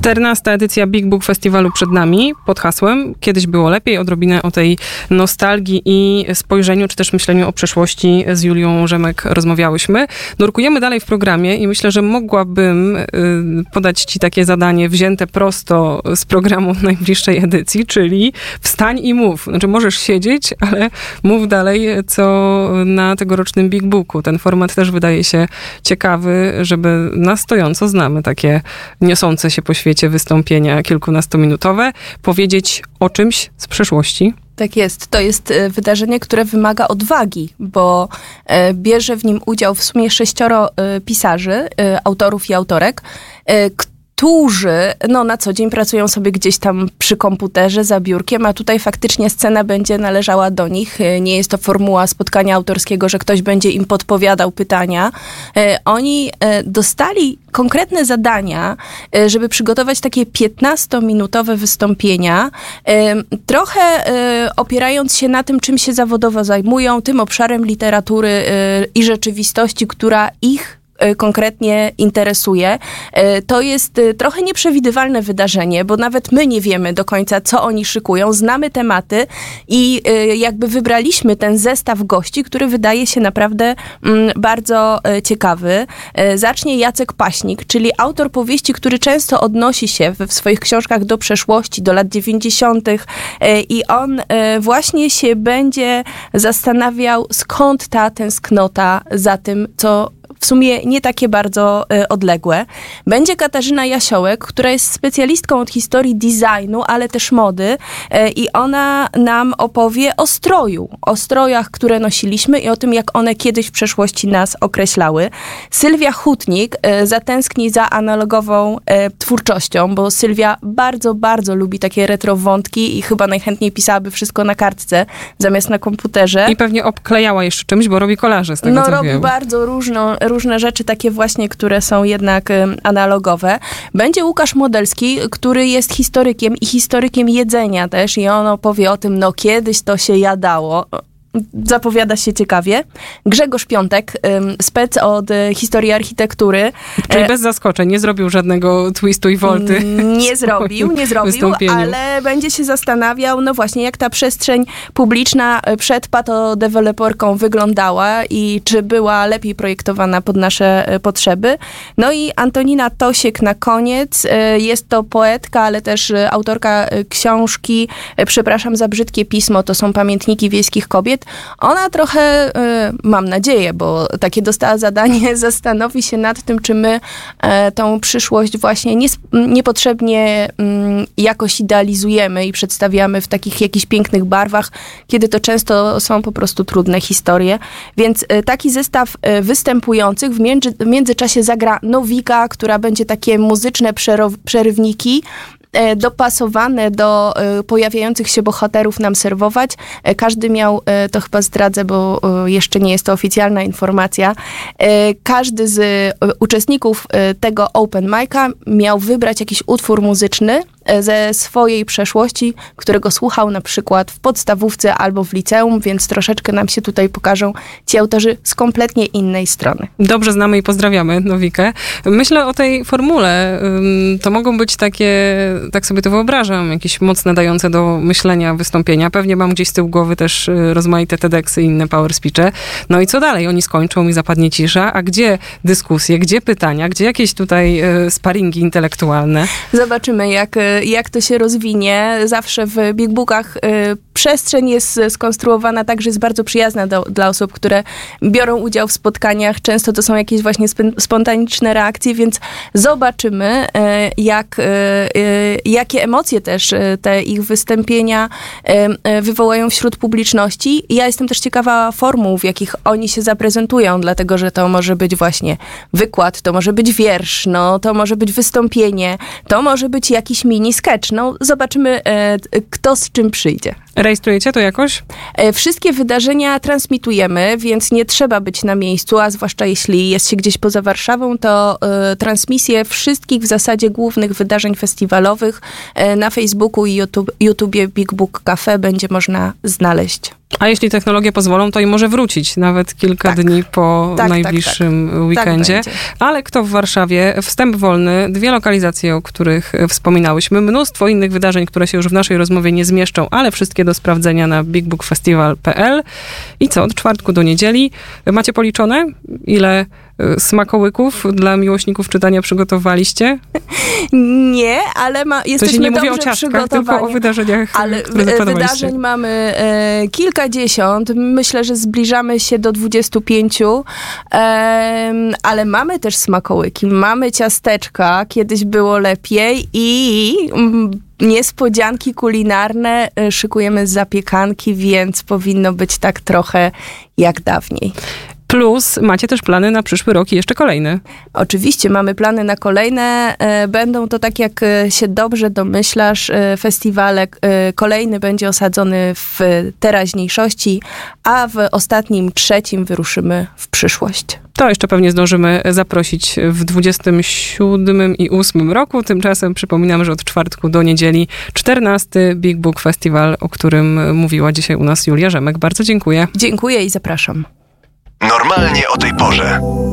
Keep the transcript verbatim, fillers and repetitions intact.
czternasta edycja Big Book Festiwalu przed nami pod hasłem Kiedyś było lepiej. Odrobinę o tej nostalgii i spojrzeniu, czy też myśleniu o przeszłości z Julią Rzemek rozmawiałyśmy. Nurkujemy dalej w programie i myślę, że mogłabym y, podać ci takie zadanie wzięte prosto z programu najbliższej edycji, czyli wstań i mów. Znaczy możesz siedzieć, ale mów dalej, co na tegorocznym Big Booku. Ten format też wydaje się ciekawy, żeby na stojąco, znamy takie niosące się po świecie wystąpienia kilkunastominutowe, powiedzieć o czymś z przeszłości. Tak jest. To jest wydarzenie, które wymaga odwagi, bo bierze w nim udział w sumie sześcioro pisarzy, autorów i autorek, którzy no, na co dzień pracują sobie gdzieś tam przy komputerze, za biurkiem, a tutaj faktycznie scena będzie należała do nich. Nie jest to formuła spotkania autorskiego, że ktoś będzie im podpowiadał pytania. Oni dostali konkretne zadania, żeby przygotować takie piętnastominutowe wystąpienia, trochę opierając się na tym, czym się zawodowo zajmują, tym obszarem literatury i rzeczywistości, która ich konkretnie interesuje. To jest trochę nieprzewidywalne wydarzenie, bo nawet my nie wiemy do końca, co oni szykują. Znamy tematy i jakby wybraliśmy ten zestaw gości, który wydaje się naprawdę bardzo ciekawy. Zacznie Jacek Paśnik, czyli autor powieści, który często odnosi się w swoich książkach do przeszłości, do lat dziewięćdziesiątych i on właśnie się będzie zastanawiał, skąd ta tęsknota za tym, co w sumie nie takie bardzo y, odległe. Będzie Katarzyna Jasiołek, która jest specjalistką od historii designu, ale też mody y, i ona nam opowie o stroju, o strojach, które nosiliśmy i o tym, jak one kiedyś w przeszłości nas określały. Sylwia Hutnik y, zatęskni za analogową y, twórczością, bo Sylwia bardzo, bardzo lubi takie retro wątki i chyba najchętniej pisałaby wszystko na kartce zamiast na komputerze. I pewnie obklejała jeszcze czymś, bo robi kolaże z tego, no, co robi wiem. bardzo różną różne rzeczy, takie właśnie, które są jednak analogowe. Będzie Łukasz Modelski, który jest historykiem i historykiem jedzenia też i on opowie o tym, no kiedyś to się jadało. Zapowiada się ciekawie. Grzegorz Piątek, spec od historii architektury. Czyli bez zaskoczeń, nie zrobił żadnego twistu i wolty. Nie zrobił, nie zrobił, ale będzie się zastanawiał, no właśnie, jak ta przestrzeń publiczna przed patodeweloperką wyglądała i czy była lepiej projektowana pod nasze potrzeby. No i Antonina Tosiek na koniec. Jest to poetka, ale też autorka książki Przepraszam za brzydkie pismo, to są pamiętniki wiejskich kobiet. Ona trochę, mam nadzieję, bo takie dostała zadanie, zastanowi się nad tym, czy my tą przyszłość właśnie nie, niepotrzebnie jakoś idealizujemy i przedstawiamy w takich jakichś pięknych barwach, kiedy to często są po prostu trudne historie. Więc taki zestaw występujących w, między, w międzyczasie zagra Nowika, która będzie takie muzyczne przero- przerywniki, dopasowane do pojawiających się bohaterów nam serwować. Każdy miał, to chyba zdradzę, bo jeszcze nie jest to oficjalna informacja, każdy z uczestników tego open mic'a miał wybrać jakiś utwór muzyczny ze swojej przeszłości, którego słuchał na przykład w podstawówce albo w liceum, więc troszeczkę nam się tutaj pokażą ci autorzy z kompletnie innej strony. Dobrze znamy i pozdrawiamy Nowikę. Myślę o tej formule. To mogą być takie, tak sobie to wyobrażam, jakieś mocne dające do myślenia wystąpienia. Pewnie mam gdzieś z tyłu głowy też rozmaite TEDxy i inne power speeche. No i co dalej? Oni skończą i zapadnie cisza. A gdzie dyskusje, gdzie pytania, gdzie jakieś tutaj sparingi intelektualne? Zobaczymy, jak jak to się rozwinie. Zawsze w Big Bookach y, przestrzeń jest skonstruowana tak, że jest bardzo przyjazna do, dla osób, które biorą udział w spotkaniach. Często to są jakieś właśnie sp- spontaniczne reakcje, więc zobaczymy, y, jak, y, y, jakie emocje też y, te ich wystąpienia y, y, wywołają wśród publiczności. Ja jestem też ciekawa formuł, w jakich oni się zaprezentują, dlatego, że to może być właśnie wykład, to może być wiersz, no, to może być wystąpienie, to może być jakiś mini sketch. No, zobaczymy, e, kto z czym przyjdzie. Rejestrujecie to jakoś? Wszystkie wydarzenia transmitujemy, więc nie trzeba być na miejscu, a zwłaszcza jeśli jest się gdzieś poza Warszawą, to y, transmisje wszystkich w zasadzie głównych wydarzeń festiwalowych y, na Facebooku i YouTube, YouTubie Big Book Cafe będzie można znaleźć. A jeśli technologie pozwolą, to i może wrócić nawet kilka tak. dni po tak, najbliższym tak, tak. weekendzie. Tak ale kto w Warszawie? Wstęp wolny, dwie lokalizacje, o których wspominałyśmy, mnóstwo innych wydarzeń, które się już w naszej rozmowie nie zmieszczą, ale wszystkie do sprawdzenia na big book festival kropka p l. I co? Od czwartku do niedzieli. Macie policzone? Ile smakołyków dla miłośników czytania przygotowaliście? Nie, ale ma, jesteśmy to się nie dobrze mówi o ciastkach, przygotowani. tylko o wydarzeniach, ale które zaplanowaliście. Wydarzeń mamy e, kilkadziesiąt. Myślę, że zbliżamy się do dwudziestu pięciu. E, ale mamy też smakołyki. Mamy ciasteczka. Kiedyś było lepiej i... Mm, niespodzianki kulinarne, szykujemy zapiekanki, więc powinno być tak trochę jak dawniej. Plus macie też plany na przyszły rok i jeszcze kolejne. Oczywiście mamy plany na kolejne. Będą to, tak jak się dobrze domyślasz, festiwale. Kolejny będzie osadzony w teraźniejszości, a w ostatnim, trzecim wyruszymy w przyszłość. To jeszcze pewnie zdążymy zaprosić w dwudziestym siódmym i ósmym roku. Tymczasem przypominam, że od czwartku do niedzieli czternasty Big Book Festival, o którym mówiła dzisiaj u nas Julia Rzemek. Bardzo dziękuję. Dziękuję i zapraszam. Normalnie o tej porze.